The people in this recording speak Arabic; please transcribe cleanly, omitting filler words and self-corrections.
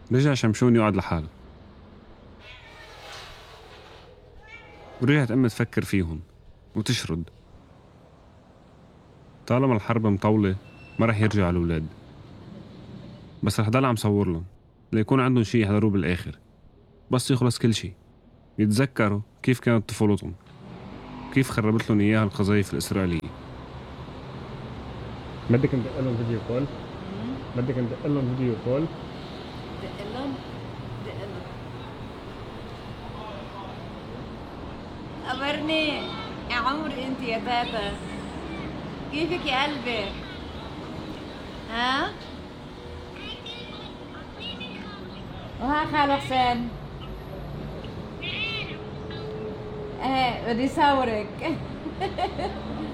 رجع شمشون يقعد لحاله، ورجعت أمي تفكر فيهم وتشرد. طالما الحرب مطولة ما رح يرجع الأولاد، بس رح ضل عم صور لهم ليكون عندهم شي يحضروه بالآخر. بس يخلص كل شي يتذكروا كيف كانت طفولتهم، كيف خربت لهم إياها القذايف الإسرائيلية. بدك ندق لهم فيديو كول؟ بدك ندق لهم فيديو كول؟ دق لهم. خبرني يا عمري انت يا تاتا، كيفك يا قلبي؟ ها؟ وها خالو حسين. ايه بدي صورك.